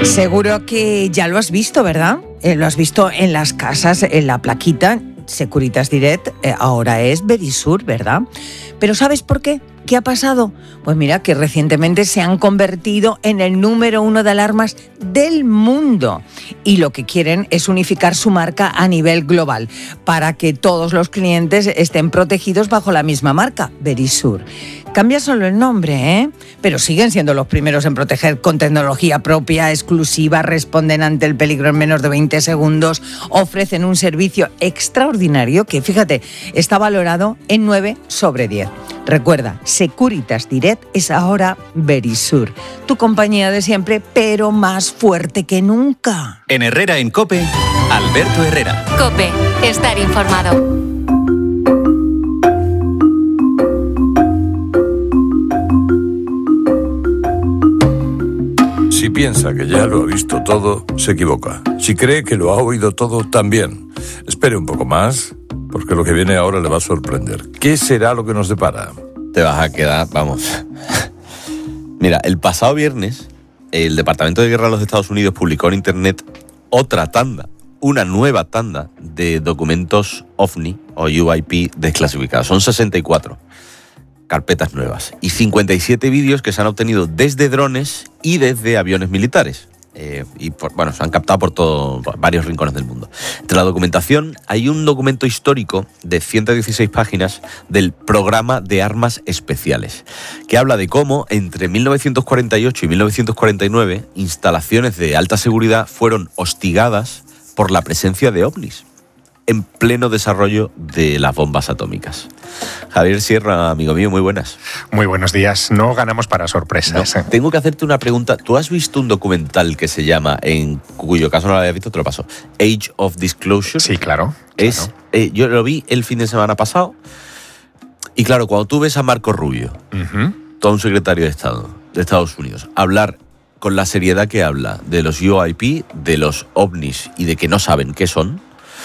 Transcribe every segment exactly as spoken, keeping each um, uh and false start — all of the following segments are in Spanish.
Seguro que ya lo has visto, ¿verdad? Eh, lo has visto en las casas, en la plaquita, Securitas Direct, eh, ahora es Verisur, ¿verdad? Pero ¿sabes por qué? ¿Qué ha pasado? Pues mira, que recientemente se han convertido en el número uno de alarmas del mundo y lo que quieren es unificar su marca a nivel global para que todos los clientes estén protegidos bajo la misma marca, Verisur. Cambia solo el nombre, ¿eh? Pero siguen siendo los primeros en proteger con tecnología propia, exclusiva, responden ante el peligro en menos de veinte segundos, ofrecen un servicio extraordinario que, fíjate, está valorado en nueve sobre diez. Recuerda, Securitas Direct es ahora Verisur, tu compañía de siempre, pero más fuerte que nunca. En Herrera en COPE, Alberto Herrera. COPE, estar informado. Si piensa que ya lo ha visto todo, se equivoca. Si cree que lo ha oído todo, también. Espere un poco más, porque lo que viene ahora le va a sorprender. ¿Qué será lo que nos depara? Te vas a quedar, vamos. Mira, el pasado viernes, el Departamento de Guerra de los Estados Unidos publicó en Internet otra tanda, una nueva tanda de documentos OVNI o U I P desclasificados. Son sesenta y cuatro carpetas nuevas y cincuenta y siete vídeos que se han obtenido desde drones y desde aviones militares. Eh, y por, bueno, se han captado por, todo, por varios rincones del mundo. Entre la documentación hay un documento histórico de ciento dieciséis páginas del Programa de Armas Especiales, que habla de cómo entre mil novecientos cuarenta y ocho y mil novecientos cuarenta y nueve instalaciones de alta seguridad fueron hostigadas por la presencia de ovnis en pleno desarrollo de las bombas atómicas. Javier Sierra, amigo mío, muy buenas. Muy buenos días. No ganamos para sorpresas. No, tengo que hacerte una pregunta. ¿Tú has visto un documental que se llama, en cuyo caso no lo habías visto, te lo paso, Age of Disclosure? Sí, claro. Es, claro. Eh, yo lo vi el fin de semana pasado y claro, cuando tú ves a Marco Rubio, uh-huh. todo un secretario de Estado de Estados Unidos, hablar con la seriedad que habla de los U I P, de los ovnis y de que no saben qué son,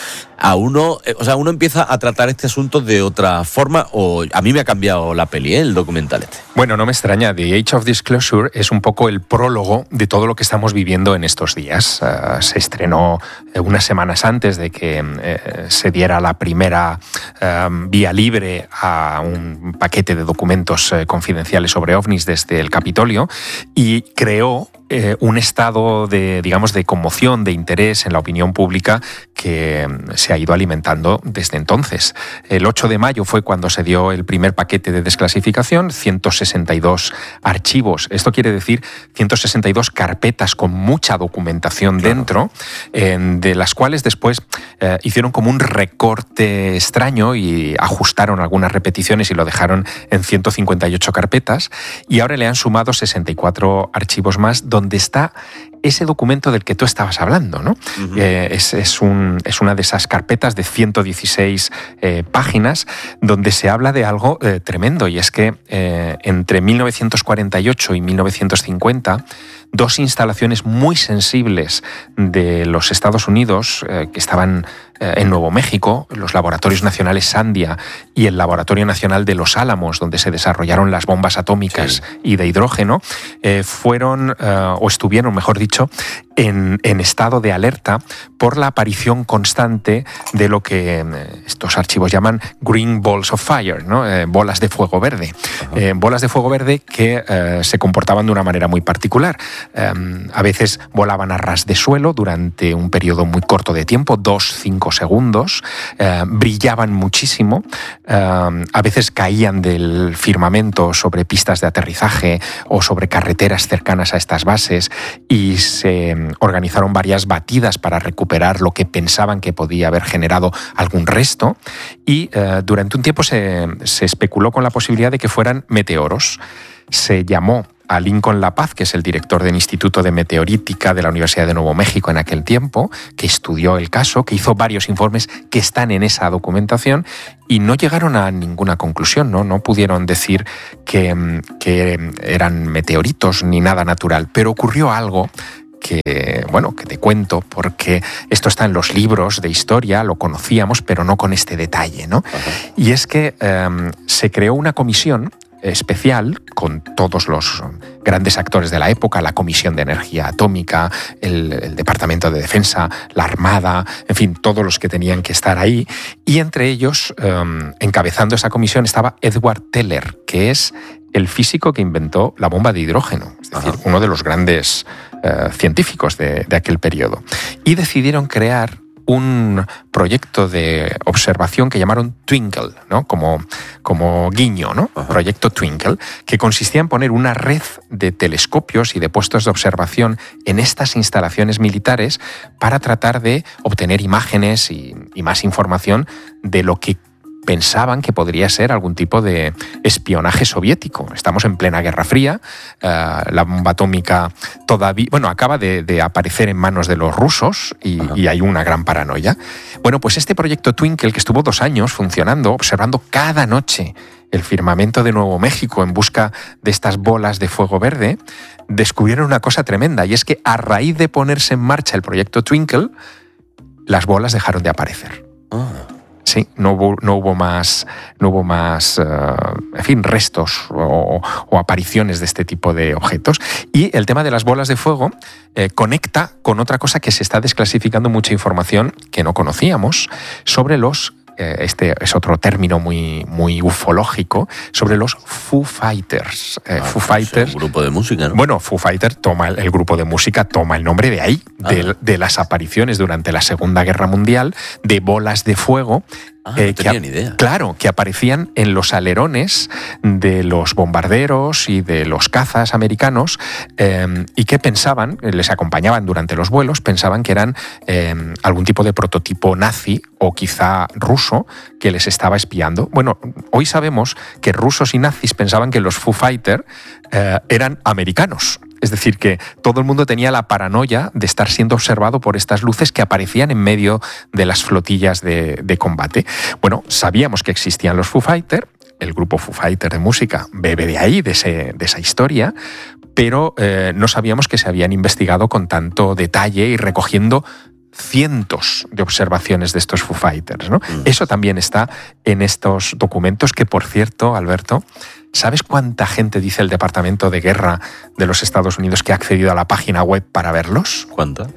a uno, o sea, uno empieza a tratar este asunto de otra forma, o a mí me ha cambiado la peli, ¿eh? El documental este. Bueno, no me extraña. The Age of Disclosure es un poco el prólogo de todo lo que estamos viviendo en estos días. Uh, se estrenó uh, unas semanas antes de que uh, se diera la primera uh, vía libre a un paquete de documentos uh, confidenciales sobre ovnis desde el Capitolio y creó Eh, un estado de, digamos, de conmoción, de interés en la opinión pública que se ha ido alimentando desde entonces. El ocho de mayo fue cuando se dio el primer paquete de desclasificación, ciento sesenta y dos archivos. Esto quiere decir ciento sesenta y dos carpetas con mucha documentación claro. dentro, eh, de las cuales después eh, hicieron como un recorte extraño y ajustaron algunas repeticiones y lo dejaron en ciento cincuenta y ocho carpetas. Y ahora le han sumado sesenta y cuatro archivos más donde está ese documento del que tú estabas hablando, ¿no? Uh-huh. Eh, es, es, un, es una de esas carpetas de ciento dieciséis eh, páginas donde se habla de algo eh, tremendo, y es que eh, entre mil novecientos cuarenta y ocho y mil novecientos cincuenta, dos instalaciones muy sensibles de los Estados Unidos eh, que estaban eh, en Nuevo México, los laboratorios nacionales Sandia y el Laboratorio Nacional de Los Álamos, donde se desarrollaron las bombas atómicas sí. y de hidrógeno, eh, fueron, eh, o estuvieron, mejor dicho, en, en estado de alerta por la aparición constante de lo que eh, estos archivos llaman Green Balls of Fire, ¿no? Eh, bolas de fuego verde. Eh, bolas de fuego verde que eh, se comportaban de una manera muy particular. Eh, a veces volaban a ras de suelo durante un periodo muy corto de tiempo, dos, cinco segundos, eh, brillaban muchísimo, eh, a veces caían del firmamento sobre pistas de aterrizaje o sobre carreteras cercanas a estas bases, y se organizaron varias batidas para recuperar lo que pensaban que podía haber generado algún resto, y eh, durante un tiempo se, se especuló con la posibilidad de que fueran meteoros. Se llamó a Lincoln La Paz, que es el director del Instituto de Meteorítica de la Universidad de Nuevo México en aquel tiempo, que estudió el caso, que hizo varios informes que están en esa documentación, y no llegaron a ninguna conclusión, no, no pudieron decir que, que eran meteoritos ni nada natural, pero ocurrió algo que, bueno, que te cuento, porque esto está en los libros de historia, lo conocíamos, pero no con este detalle, ¿no? Uh-huh. Y es que eh, se creó una comisión especial con todos los grandes actores de la época, la Comisión de Energía Atómica, el, el Departamento de Defensa, la Armada, en fin, todos los que tenían que estar ahí. Y entre ellos, um, encabezando esa comisión, estaba Edward Teller, que es el físico que inventó la bomba de hidrógeno, es decir, Ajá. uno de los grandes uh, científicos de, de aquel periodo. Y decidieron crear un proyecto de observación que llamaron Twinkle, ¿no? Como, como guiño, ¿no? Ajá. Proyecto Twinkle, que consistía en poner una red de telescopios y de puestos de observación en estas instalaciones militares para tratar de obtener imágenes y, y más información de lo que pensaban que podría ser algún tipo de espionaje soviético. Estamos en plena Guerra Fría, uh, la bomba atómica todavía, bueno, acaba de, de aparecer en manos de los rusos y, y hay una gran paranoia. Bueno, pues este proyecto Twinkle, que estuvo dos años funcionando, observando cada noche el firmamento de Nuevo México en busca de estas bolas de fuego verde, descubrieron una cosa tremenda, y es que a raíz de ponerse en marcha el proyecto Twinkle, las bolas dejaron de aparecer. Oh. Sí, no hubo, no hubo más, no hubo más, uh, en fin, restos o, o apariciones de este tipo de objetos. Y el tema de las bolas de fuego eh, conecta con otra cosa que se está desclasificando mucha información que no conocíamos sobre los, eh, este es otro término muy, muy ufológico, sobre los Foo Fighters. Eh, ah, Foo Fighters. Un grupo de música, ¿no? Bueno, Foo Fighters toma el, el grupo de música toma el nombre de ahí, ah. de, de las apariciones durante la Segunda Guerra Mundial de bolas de fuego. Ah, no eh, tenía que, ni idea. Claro, que aparecían en los alerones de los bombarderos y de los cazas americanos eh, y que pensaban, les acompañaban durante los vuelos, pensaban que eran eh, algún tipo de prototipo nazi o quizá ruso que les estaba espiando. Bueno, hoy sabemos que rusos y nazis pensaban que los Foo Fighters eh, eran americanos. Es decir, que todo el mundo tenía la paranoia de estar siendo observado por estas luces que aparecían en medio de las flotillas de, de combate. Bueno, sabíamos que existían los Foo Fighters, el grupo Foo Fighters de música bebe de ahí, de, ese, de esa historia, pero eh, no sabíamos que se habían investigado con tanto detalle y recogiendo cientos de observaciones de estos Foo Fighters, ¿no? Mm. Eso también está en estos documentos que, por cierto, Alberto, ¿sabes cuánta gente dice el Departamento de Guerra de los Estados Unidos que ha accedido a la página web para verlos? ¿Cuánta?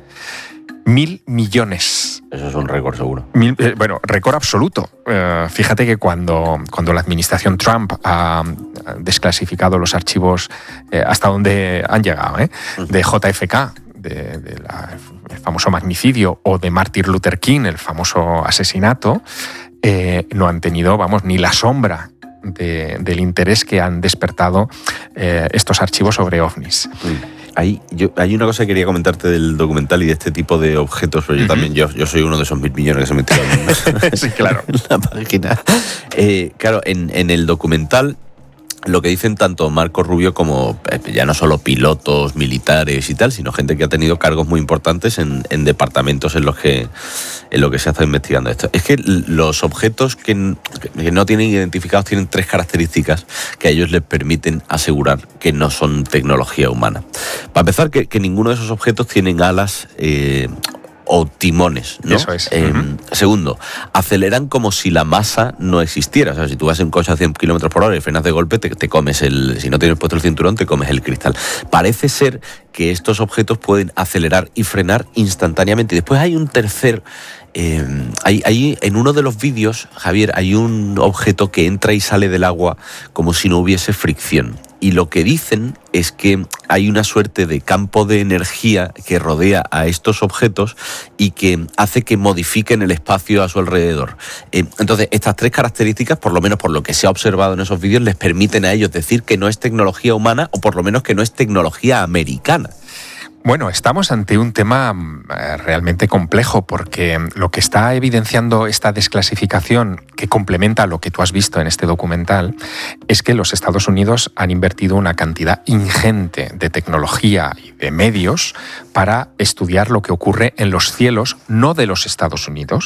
Mil millones. Eso es un récord seguro. Mil, eh, bueno, récord absoluto. Eh, fíjate que cuando, cuando la administración Trump ha desclasificado los archivos eh, hasta donde han llegado, ¿eh? de J F K, de, de la, el famoso magnicidio, o de Martin Luther King, el famoso asesinato, eh, no han tenido, vamos, ni la sombra de, del interés que han despertado eh, estos archivos sobre ovnis. Sí. Hay, yo, hay una cosa que quería comentarte del documental y de este tipo de objetos, pero yo uh-huh. también, yo, yo soy uno de esos mil millones que se metieron en, sí, claro. en la página. Eh, claro, en, en el documental lo que dicen tanto Marco Rubio como ya no solo pilotos militares y tal, sino gente que ha tenido cargos muy importantes en, en departamentos en los que en lo que se ha estado investigando esto. Es que los objetos que, que no tienen identificados tienen tres características que a ellos les permiten asegurar que no son tecnología humana. Para empezar, que, que ninguno de esos objetos tienen alas eh, o timones, ¿no? Eso es. Eh, uh-huh. Segundo, aceleran como si la masa no existiera. O sea, si tú vas en un coche a cien kilómetros por hora y frenas de golpe, te, te comes el... Si no tienes puesto el cinturón, te comes el cristal. Parece ser que estos objetos pueden acelerar y frenar instantáneamente. Y después hay un tercer... Eh, hay, hay, en uno de los vídeos, Javier, hay un objeto que entra y sale del agua como si no hubiese fricción. Y lo que dicen es que hay una suerte de campo de energía que rodea a estos objetos y que hace que modifiquen el espacio a su alrededor. Eh, entonces, estas tres características, por lo menos por lo que se ha observado en esos vídeos, les permiten a ellos decir que no es tecnología humana o por lo menos que no es tecnología americana. Bueno, estamos ante un tema realmente complejo porque lo que está evidenciando esta desclasificación, que complementa lo que tú has visto en este documental, es que los Estados Unidos han invertido una cantidad ingente de tecnología y de medios para estudiar lo que ocurre en los cielos, no de los Estados Unidos,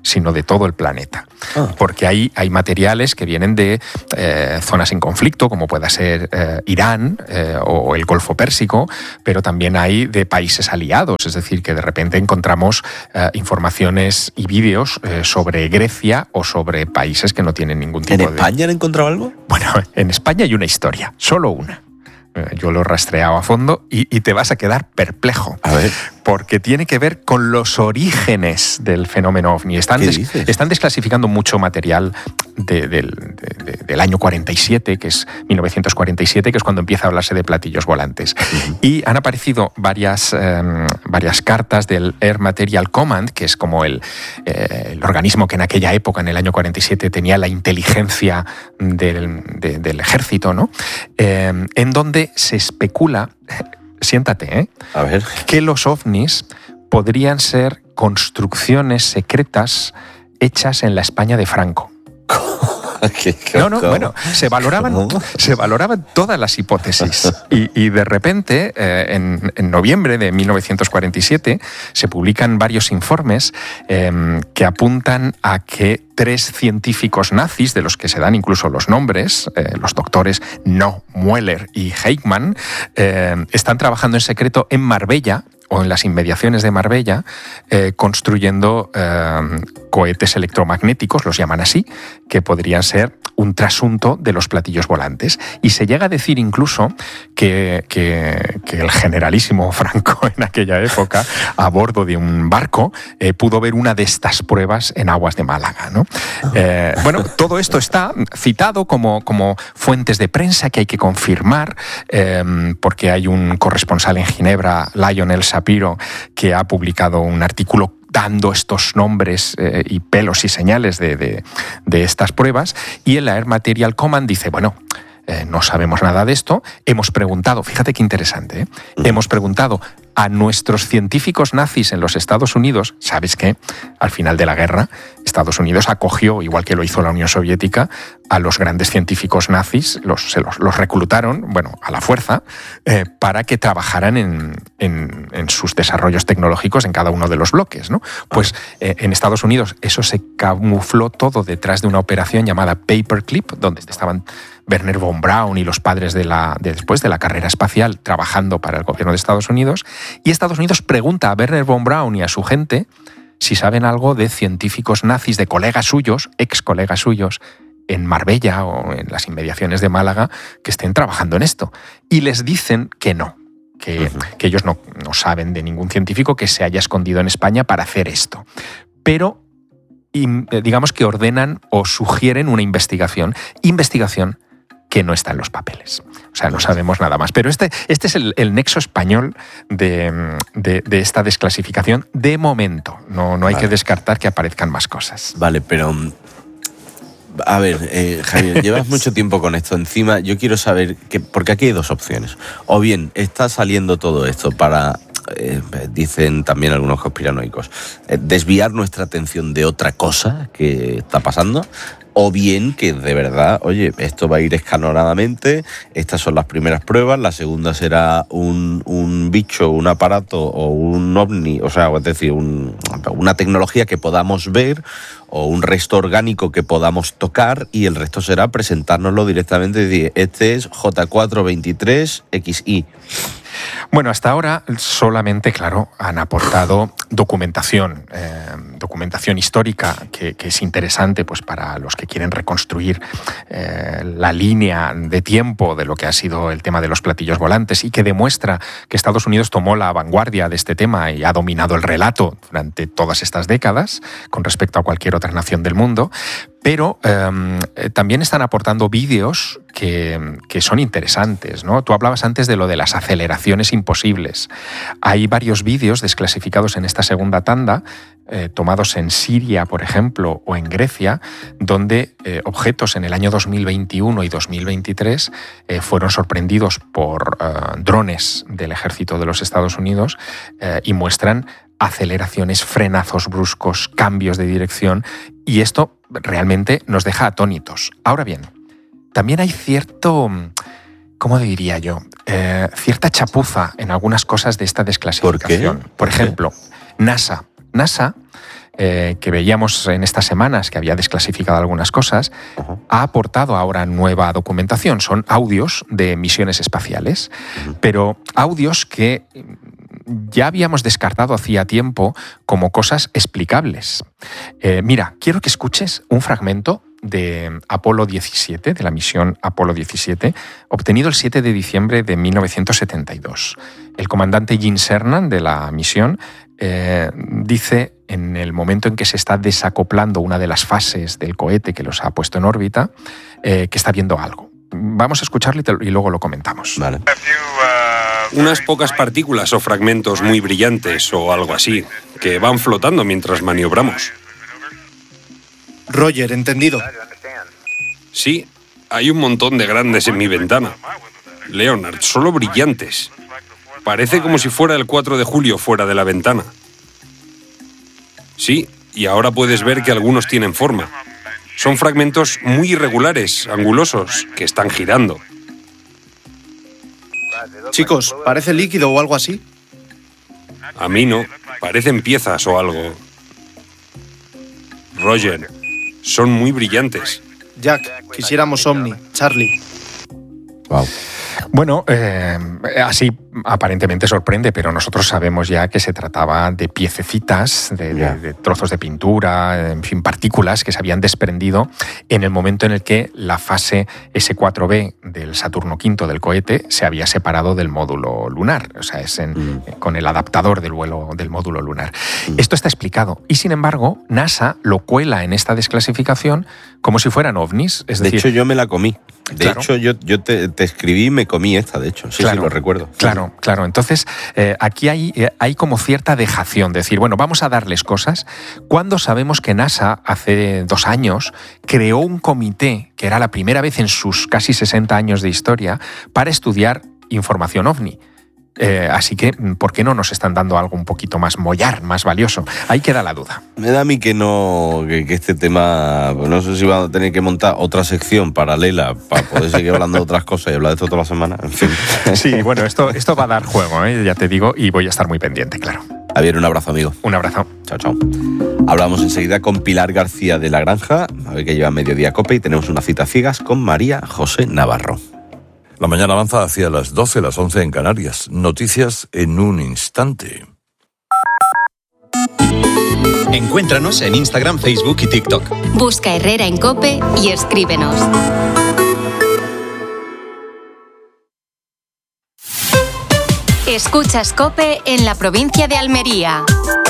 sino de todo el planeta. Ah. Porque hay, hay materiales que vienen de eh, zonas en conflicto, como pueda ser eh, Irán eh, o el Golfo Pérsico, pero también hay de países aliados, es decir, que de repente encontramos eh, informaciones y vídeos eh, sobre Grecia o sobre países que no tienen ningún tipo de... ¿En España han encontrado algo? Bueno, en España hay una historia, solo una. Yo lo he rastreado a fondo y, y te vas a quedar perplejo. A ver. Porque tiene que ver con los orígenes del fenómeno ovni. Están, ¿Qué des, dices? están desclasificando mucho material de, del, de, de, del año cuarenta y siete, que es mil novecientos cuarenta y siete, que es cuando empieza a hablarse de platillos volantes. Uh-huh. Y han aparecido varias, eh, varias cartas del Air Material Command, que es como el, eh, el organismo que en aquella época, en el año cuarenta y siete, tenía la inteligencia del, de, del ejército, ¿no? Eh, en donde se especula, siéntate, ¿eh? A ver. que los ovnis podrían ser construcciones secretas hechas en la España de Franco. ¿Qué, qué, no, no, cómo? bueno, se valoraban, se valoraban todas las hipótesis y, y de repente, eh, en, en noviembre de mil novecientos cuarenta y siete, se publican varios informes eh, que apuntan a que tres científicos nazis, de los que se dan incluso los nombres, eh, los doctores No, Mueller y Heikman, eh, están trabajando en secreto en Marbella, o en las inmediaciones de Marbella, eh, construyendo eh, cohetes electromagnéticos, los llaman así, que podrían ser un trasunto de los platillos volantes. Y se llega a decir incluso que, que, que el generalísimo Franco en aquella época, a bordo de un barco, eh, pudo ver una de estas pruebas en aguas de Málaga, ¿no? Eh, bueno, todo esto está citado como, como fuentes de prensa que hay que confirmar, eh, porque hay un corresponsal en Ginebra, Lionel Shapiro, que ha publicado un artículo dando estos nombres eh, y pelos y señales de, de, de estas pruebas, y el Air Material Command dice, bueno, eh, no sabemos nada de esto, hemos preguntado, fíjate qué interesante, ¿eh? hemos preguntado a nuestros científicos nazis en los Estados Unidos, ¿sabes qué? Al final de la guerra, Estados Unidos acogió, igual que lo hizo la Unión Soviética, a los grandes científicos nazis, los, se los, los reclutaron, bueno, a la fuerza, eh, para que trabajaran en, en, en sus desarrollos tecnológicos en cada uno de los bloques, ¿no? Pues eh, en Estados Unidos eso se camufló todo detrás de una operación llamada Paperclip, donde estaban Wernher von Braun y los padres de la, de después de la carrera espacial trabajando para el gobierno de Estados Unidos, y Estados Unidos pregunta a Wernher von Braun y a su gente si saben algo de científicos nazis, de colegas suyos, ex colegas suyos, en Marbella o en las inmediaciones de Málaga, que estén trabajando en esto. Y les dicen que no, que, uh-huh. que ellos no, no saben de ningún científico que se haya escondido en España para hacer esto. Pero, digamos que ordenan o sugieren una investigación. Investigación que no está en los papeles. O sea, no sabemos nada más. Pero este, este es el, el nexo español de, de, de esta desclasificación de momento. No, no hay vale. que descartar que aparezcan más cosas. Vale, pero... A ver, eh, Javier, llevas mucho tiempo con esto encima. Yo quiero saber, que, porque aquí hay dos opciones. O bien está saliendo todo esto para... Eh, dicen también algunos conspiranoicos, eh, desviar nuestra atención de otra cosa que está pasando, o bien que de verdad, oye, esto va a ir escalonadamente, estas son las primeras pruebas, la segunda será un, un bicho, un aparato o un ovni, o sea, es decir, un, una tecnología que podamos ver o un resto orgánico que podamos tocar, y el resto será presentárnoslo directamente y decir, este es J cuatro veintitrés X I. Bueno, hasta ahora solamente, claro, han aportado documentación, eh, documentación histórica que, que es interesante pues, para los que quieren reconstruir eh, la línea de tiempo de lo que ha sido el tema de los platillos volantes, y que demuestra que Estados Unidos tomó la vanguardia de este tema y ha dominado el relato durante todas estas décadas con respecto a cualquier otra nación del mundo. Pero eh, también están aportando vídeos que, que son interesantes, ¿no? Tú hablabas antes de lo de las aceleraciones imposibles. Hay varios vídeos desclasificados en esta segunda tanda, eh, tomados en Siria, por ejemplo, o en Grecia, donde eh, objetos en el año dos mil veintiuno y dos mil veintitrés eh, fueron sorprendidos por eh, drones del ejército de los Estados Unidos eh, y muestran aceleraciones, frenazos bruscos, cambios de dirección, y esto realmente nos deja atónitos. Ahora bien, también hay cierto, ¿cómo diría yo? Eh, cierta chapuza en algunas cosas de esta desclasificación. ¿Por qué? Por ejemplo, NASA. NASA eh, que veíamos en estas semanas, que había desclasificado algunas cosas, uh-huh. ha aportado ahora nueva documentación. Son audios de misiones espaciales, uh-huh. pero audios que ya habíamos descartado hacía tiempo como cosas explicables. Eh, mira, quiero que escuches un fragmento de Apolo diecisiete, de la misión Apolo diecisiete, obtenido el siete de diciembre de mil novecientos setenta y dos. El comandante Gene Cernan de la misión eh, dice, en el momento en que se está desacoplando una de las fases del cohete que los ha puesto en órbita, eh, que está viendo algo. Vamos a escucharlo y, te, y luego lo comentamos. Vale. Unas pocas partículas o fragmentos muy brillantes o algo así, que van flotando mientras maniobramos. Roger, entendido. Sí, hay un montón de grandes en mi ventana. Leonard, solo brillantes. Parece como si fuera el cuatro de julio fuera de la ventana. Sí, y ahora puedes ver que algunos tienen forma. Son fragmentos muy irregulares, angulosos, que están girando. Chicos, ¿parece líquido o algo así? A mí no, parecen piezas o algo. Roger, son muy brillantes. Jack, quisiéramos Omni. Charlie. Wow. Bueno, eh, así aparentemente sorprende, pero nosotros sabemos ya que se trataba de piececitas, de, de, de trozos de pintura, en fin, partículas que se habían desprendido en el momento en el que la fase ese cuatro be del Saturno quinto del cohete se había separado del módulo lunar, o sea, es en, mm. con el adaptador del vuelo del módulo lunar. Mm. Esto está explicado y, sin embargo, NASA lo cuela en esta desclasificación como si fueran ovnis. Es de decir, hecho, yo me la comí. De claro. hecho, yo, yo te, te escribí y me comí esta, de hecho. Sí, claro, sí, lo recuerdo. Claro, sí. claro. Entonces, eh, aquí hay, eh, hay como cierta dejación, de decir, bueno, vamos a darles cosas, cuando sabemos que NASA hace dos años creó un comité, que era la primera vez en sus casi sesenta años de historia, para estudiar información ovni. Eh, así que, ¿por qué no nos están dando algo un poquito más mollar, más valioso? Ahí queda la duda. Me da a mí que no, que, que este tema, no sé si van a tener que montar otra sección paralela para poder seguir hablando de otras cosas y hablar de esto toda la semana. En fin. Sí, bueno, esto, esto va a dar juego, ¿eh? Ya te digo, y voy a estar muy pendiente, claro. Javier, un abrazo, amigo. Un abrazo. Chao, chao. Hablamos enseguida con Pilar García de la Granja, a ver que lleva Mediodía Cope, y tenemos una cita ciegas con María José Navarro. La mañana avanza hacia las doce, las once en Canarias. Noticias en un instante. Encuéntranos en Instagram, Facebook y TikTok. Busca Herrera en COPE y escríbenos. Escuchas COPE en la provincia de Almería.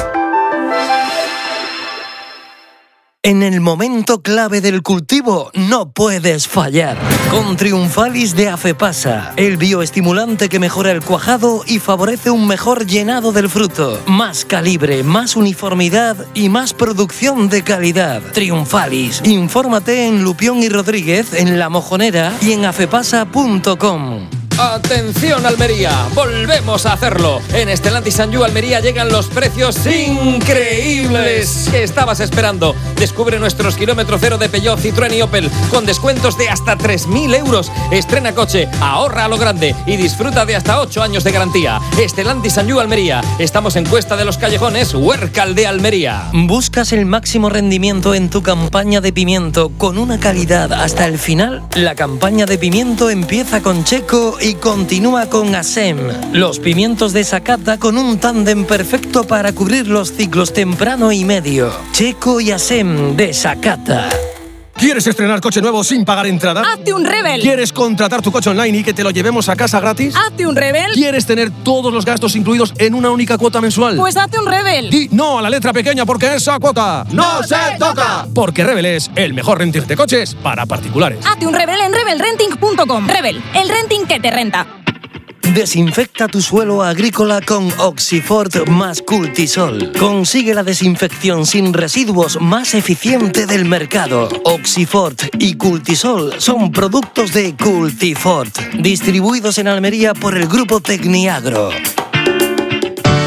En el momento clave del cultivo no puedes fallar. Con Triunfalis de Afepasa, el bioestimulante que mejora el cuajado y favorece un mejor llenado del fruto. Más calibre, más uniformidad y más producción de calidad. Triunfalis. Infórmate en Lupión y Rodríguez, en La Mojonera y en afepasa punto com. ¡Atención, Almería! ¡Volvemos a hacerlo! En Stellantis and You Almería llegan los precios increíbles que estabas esperando. Descubre nuestros kilómetro cero de Peugeot, Citroën y Opel con descuentos de hasta tres mil euros. Estrena coche, ahorra a lo grande y disfruta de hasta ocho años de garantía. Stellantis and You Almería. Estamos en Cuesta de los Callejones, Huércal de Almería. ¿Buscas el máximo rendimiento en tu campaña de pimiento con una calidad hasta el final? La campaña de pimiento empieza con Checo y continúa con ASEM. Los pimientos de Sakata con un tándem perfecto para cubrir los ciclos temprano y medio. Checo y ASEM de Sakata. ¿Quieres estrenar coche nuevo sin pagar entrada? ¡Hazte un Rebel! ¿Quieres contratar tu coche online y que te lo llevemos a casa gratis? ¡Hazte un Rebel! ¿Quieres tener todos los gastos incluidos en una única cuota mensual? Pues hazte un Rebel. Di no a la letra pequeña porque esa cuota ¡no se toca! Porque Rebel es el mejor renting de coches para particulares. Hazte un Rebel en rebel renting punto com. Rebel, el renting que te renta. Desinfecta tu suelo agrícola con Oxifort más Cultisol. Consigue la desinfección sin residuos más eficiente del mercado. Oxifort y Cultisol son productos de Cultifort, distribuidos en Almería por el grupo Tecniagro.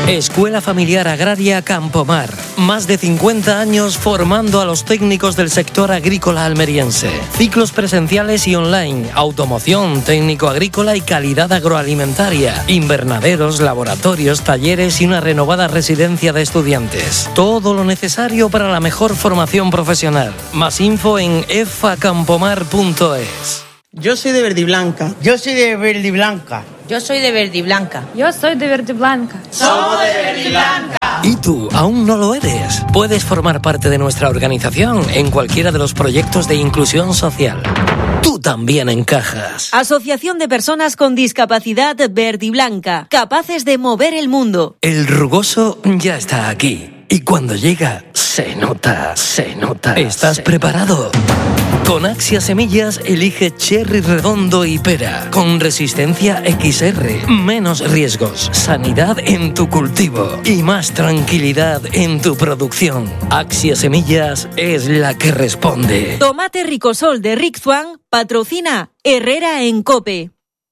Escuela Familiar Agraria Campomar. Más de cincuenta años formando a los técnicos del sector agrícola almeriense. Ciclos presenciales y online, automoción, técnico agrícola y calidad agroalimentaria, invernaderos, laboratorios, talleres y una renovada residencia de estudiantes. Todo lo necesario para la mejor formación profesional. Más info en efacampomar punto es. Yo soy de verde y blanca. Yo soy de verde y blanca. Yo soy de verde y blanca. Yo soy de verde y blanca. Somos de verde y blanca. ¿Y tú aún no lo eres? Puedes formar parte de nuestra organización en cualquiera de los proyectos de inclusión social. Tú también encajas. Asociación de Personas con Discapacidad Verde y Blanca, capaces de mover el mundo. El rugoso ya está aquí. Y cuando llega, se nota, se nota. ¿Estás preparado? Con Axia Semillas elige cherry redondo y pera. Con resistencia equis erre. Menos riesgos. Sanidad en tu cultivo. Y más tranquilidad en tu producción. Axia Semillas es la que responde. Tomate Ricosol de Rick Swan patrocina Herrera en COPE.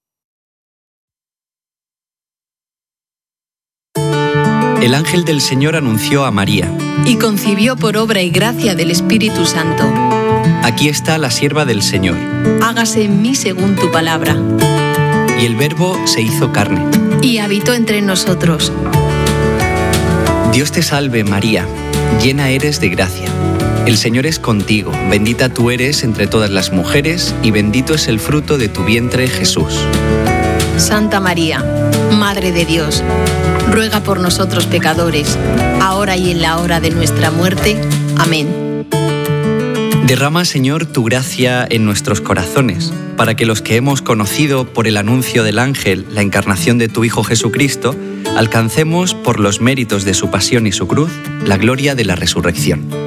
El ángel del Señor anunció a María. Y concibió por obra y gracia del Espíritu Santo. Aquí está la sierva del Señor. Hágase en mí según tu palabra. Y el Verbo se hizo carne. Y habitó entre nosotros. Dios te salve, María, llena eres de gracia. El Señor es contigo, bendita tú eres entre todas las mujeres, y bendito es el fruto de tu vientre, Jesús. Santa María, Madre de Dios, ruega por nosotros pecadores, ahora y en la hora de nuestra muerte. Amén. Derrama, Señor, tu gracia en nuestros corazones, para que los que hemos conocido por el anuncio del ángel la encarnación de tu Hijo Jesucristo, alcancemos, por los méritos de su pasión y su cruz, la gloria de la resurrección.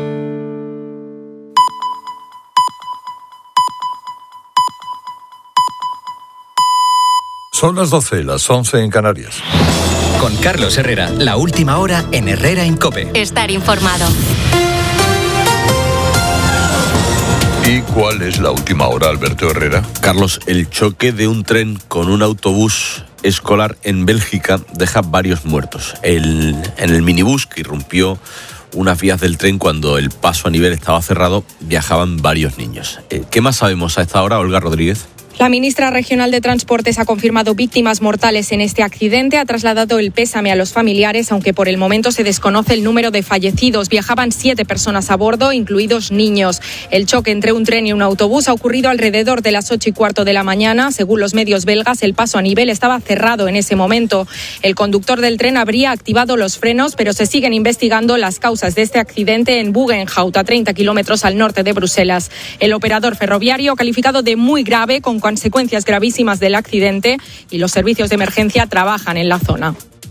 Son las doce, las once en Canarias. Con Carlos Herrera, la última hora en Herrera en COPE. Estar informado. ¿Y cuál es la última hora, Alberto Herrera? Carlos, el choque de un tren con un autobús escolar en Bélgica deja varios muertos. El, en el minibús que irrumpió unas vías del tren cuando el paso a nivel estaba cerrado, viajaban varios niños. ¿Qué más sabemos a esta hora, Olga Rodríguez? La ministra regional de Transportes ha confirmado víctimas mortales en este accidente, ha trasladado el pésame a los familiares, aunque por el momento se desconoce el número de fallecidos. Viajaban siete personas a bordo, incluidos niños. El choque entre un tren y un autobús ha ocurrido alrededor de las ocho y cuarto de la mañana. Según los medios belgas, el paso a nivel estaba cerrado en ese momento. El conductor del tren habría activado los frenos, pero se siguen investigando las causas de este accidente en Buggenhout, a treinta kilómetros al norte de Bruselas. El operador ferroviario, calificado de muy grave, con consecuencias gravísimas del accidente, y los servicios de emergencia trabajan en la zona.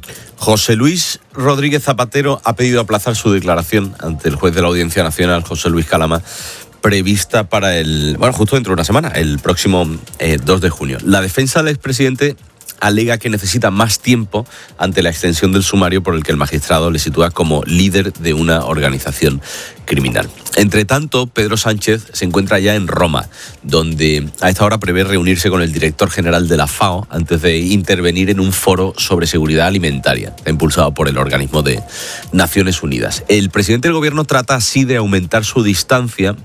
José Luis Rodríguez Zapatero ha pedido aplazar su declaración ante el juez de la Audiencia Nacional, José Luis Calama, prevista para el, bueno, justo dentro de una semana, el próximo eh, dos de junio. La defensa del expresidente alega que necesita más tiempo ante la extensión del sumario por el que el magistrado le sitúa como líder de una organización criminal. Entre tanto, Pedro Sánchez se encuentra ya en Roma, donde a esta hora prevé reunirse con el director general de la FAO antes de intervenir en un foro sobre seguridad alimentaria, impulsado por el organismo de Naciones Unidas. El presidente del gobierno trata así de aumentar su distancia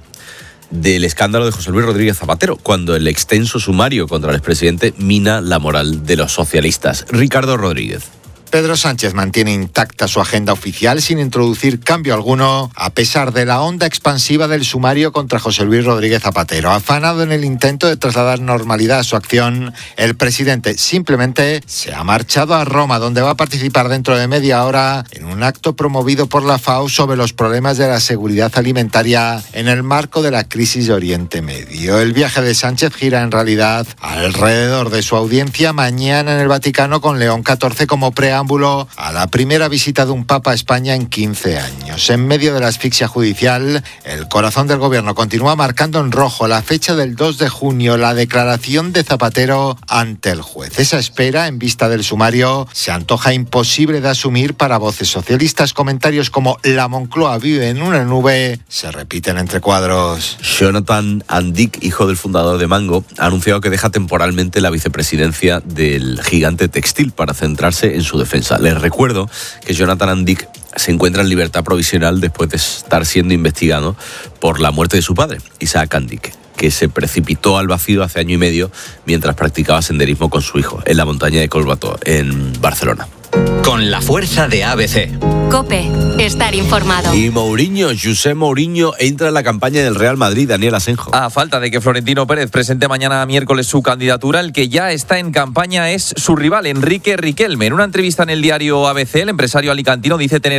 del escándalo de José Luis Rodríguez Zapatero, cuando el extenso sumario contra el expresidente mina la moral de los socialistas. Ricardo Rodríguez. Pedro Sánchez mantiene intacta su agenda oficial sin introducir cambio alguno, a pesar de la onda expansiva del sumario contra José Luis Rodríguez Zapatero. Afanado en el intento de trasladar normalidad a su acción, el presidente simplemente se ha marchado a Roma, donde va a participar dentro de media hora en un acto promovido por la FAO sobre los problemas de la seguridad alimentaria en el marco de la crisis de Oriente Medio. El viaje de Sánchez gira en realidad alrededor de su audiencia mañana en el Vaticano con León catorce como preámbulo a la primera visita de un papa a España en quince años. años. En medio de la asfixia judicial, el corazón del gobierno continúa marcando en rojo la fecha del dos de junio, la declaración de Zapatero ante el juez. Esa espera, en vista del sumario, se antoja imposible de asumir para voces socialistas. Comentarios como "la Moncloa vive en una nube" se repiten entre cuadros. Jonathan Andic, hijo del fundador de Mango, ha anunciado que deja temporalmente la vicepresidencia del gigante textil para centrarse en su defensa. Les recuerdo que Jonathan Andic se encuentra en libertad provisional después de estar siendo investigado por la muerte de su padre, Isaac Andic, que se precipitó al vacío hace año y medio mientras practicaba senderismo con su hijo en la montaña de Collbató, en Barcelona. Con la fuerza de A B C. COPE, estar informado. Y Mourinho, José Mourinho, entra en la campaña del Real Madrid, Daniel Asenjo. A falta de que Florentino Pérez presente mañana miércoles su candidatura, el que ya está en campaña es su rival, Enrique Riquelme. En una entrevista en el diario A B C, el empresario alicantino dice tener